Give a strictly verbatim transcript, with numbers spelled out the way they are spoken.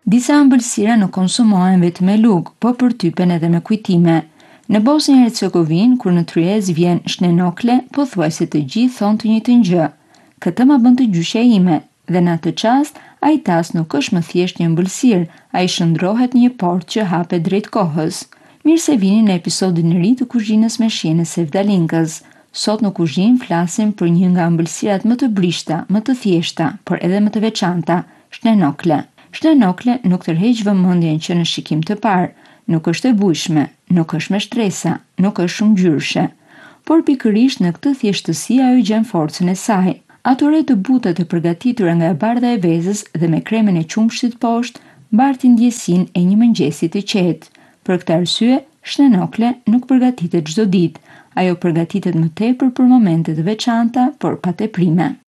Disa ëmbëlsira nuk konsumohen vetëm me lugë, po përtypen edhe me kujtime. Në Bosnjë e Hercegovinë, kur në tryezë vjen shnenokle, pothuajse të gjithë thonë të njëjtën gjë. Këtë ma bën të gjyqja ime, dhe në atë çast, ai tas nuk është më thjesht një ëmbëlsirë, ai shndrohet në një portë që hapet drejt kohës. Mirë se vini në episodin e ri të kuzhinës me shijen e Sevdalinkës. Sot në kuzhinë flasim për një nga ëmbëlsirat më të brishta, më të thjeshta, por edhe më të veçanta, shnenokle. Shnenokle nuk tërheq vëmendjen që në shikim të parë, nuk është e bujshme, nuk është me shtresa, nuk është shumë ngjyrshe. Por pikërisht në këtë thjeshtësi ajo gjen forcën e saj. Ato re të buta të përgatitura nga e bardha e vezës dhe me kremin e qumshit poshtë, mbartin ndjesinë e një mëngjesi të qetë. Për këtë arsye, shnenokle nuk përgatitet çdo ditë. Ajo përgatitet më tepër për momente të veçanta, por pa teprime.